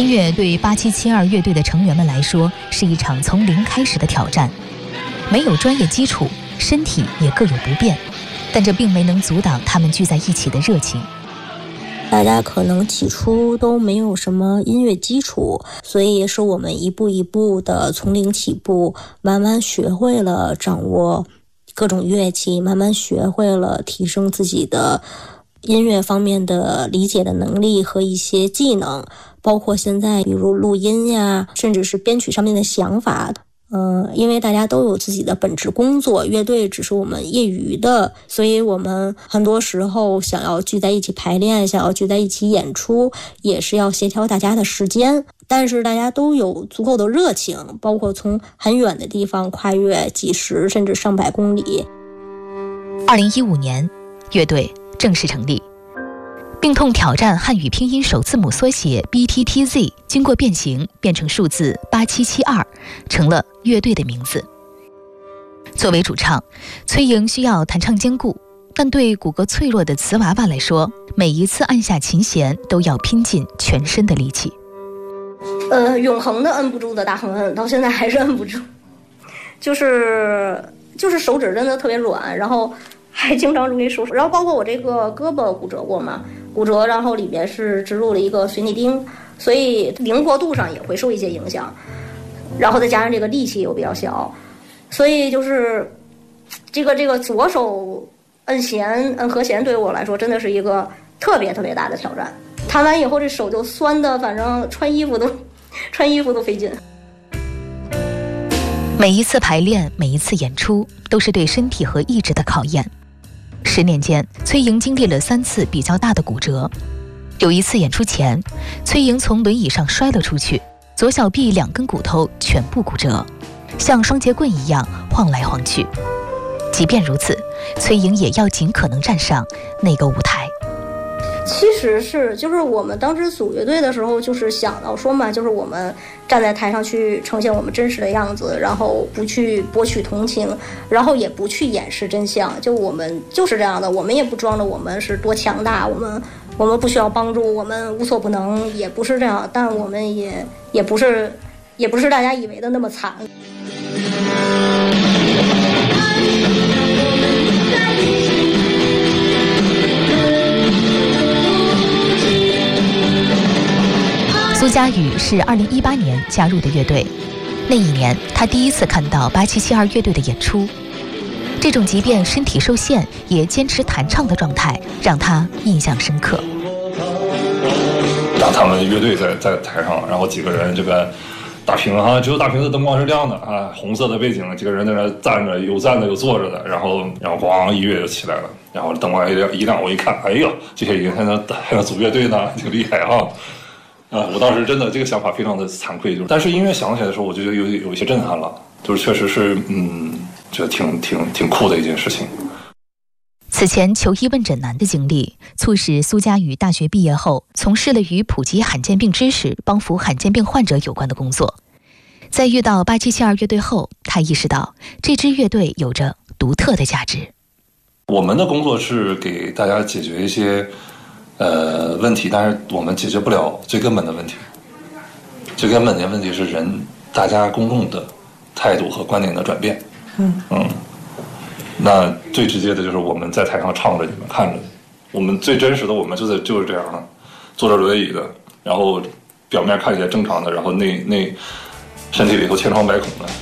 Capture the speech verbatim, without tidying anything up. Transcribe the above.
音乐对八七七二乐队的成员们来说是一场从零开始的挑战，没有专业基础，身体也各有不便，但这并没能阻挡他们聚在一起的热情。 大家可能起初都没有什么音乐基础，所以是我们一步一步的从零起步，慢慢学会了掌握各种乐器，慢慢学会了提升自己的音乐方面的理解的能力和一些技能，包括现在比如录音呀，甚至是编曲上面的想法。嗯，因为大家都有自己的本职工作，乐队只是我们业余的，所以我们很多时候想要聚在一起排练，想要聚在一起演出，也是要协调大家的时间。但是大家都有足够的热情，包括从很远的地方跨越几十甚至上百公里。 二零一五年，乐队正式成立。病痛挑战汉语拼音首字母缩写 B T T Z 经过变形变成数字八七七二，成了乐队的名字。作为主唱，崔莹需要弹唱兼顾，但对骨骼脆弱的瓷娃娃来说，每一次按下琴弦都要拼尽全身的力气。 呃，永恒的摁不住的大横摁，到现在还是摁不住，就是就是手指真的特别软，然后还经常容易受伤，然后包括我这个胳膊骨折过嘛，骨折，然后里面是植入了一个水泥钉，所以灵活度上也会受一些影响，然后再加上这个力气又比较小，所以就是这个这个左手摁弦摁和弦对于我来说真的是一个特别特别大的挑战。弹完以后这手就酸的，反正穿衣服都穿衣服都费劲。 每一次排练，每一次演出，都是对身体和意志的考验。十年间，崔莹经历了三次比较大的骨折。有一次演出前，崔莹从轮椅上摔了出去，左小臂两根骨头全部骨折，像双节棍一样晃来晃去。即便如此，崔莹也要尽可能站上那个舞台。 其实是就是我们当时组乐队的时候，就是想到说嘛，就是我们站在台上去呈现我们真实的样子，然后不去博取同情，然后也不去掩饰真相，就我们就是这样的，我们也不装着我们是多强大，我们我们不需要帮助，我们无所不能，也不是这样，但我们也也不是也不是大家以为的那么惨。 苏嘉宇是二零一八年加入的乐队，那一年他第一次看到八七七二乐队的演出，这种即便身体受限也坚持弹唱的状态让他印象深刻。 当他们乐队在在台上，然后几个人这个大屏哈，只有大屏的灯光是亮的啊，红色的背景，几个人在那站着，有站着有坐着的，然后然后咣音乐就起来了，然后灯光一亮一亮，我一看，哎呦，这些人还能还能组乐队呢，挺厉害啊！啊，我当时真的这个想法非常的惭愧，就是，但是音乐响起来的时候，我就觉得有有一些震撼了，就是确实是，嗯，觉得挺挺挺酷的一件事情。 此前求医问诊难的经历，促使苏嘉宇大学毕业后从事了与普及罕见病知识、帮扶罕见病患者有关的工作。在遇到八七七二乐队后，他意识到这支乐队有着独特的价值。 我们的工作是给大家解决一些呃问题，但是我们解决不了最根本的问题。最根本的问题是人大家公众的态度和观点的转变。嗯嗯。那最直接的就是我们在台上唱着，你们看着，我们最真实的我们就是就是这样的，坐着轮椅的，然后表面看起来正常的，然后内内身体里头千疮百孔的。